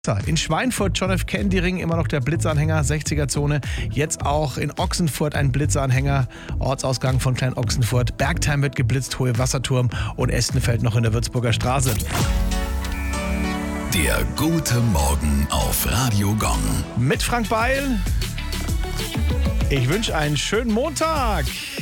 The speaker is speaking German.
In Schweinfurt, John F. Kennedy Ring, immer noch der Blitzanhänger, 60er-Zone. Jetzt auch in Ochsenfurt ein Blitzanhänger, Ortsausgang von Klein-Ochsenfurt. Bergtheim wird geblitzt, Hohe Wasserturm und Estenfeld noch in der Würzburger Straße. Der gute Morgen auf Radio Gong. Mit Frank Beil. Ich wünsche einen schönen Montag.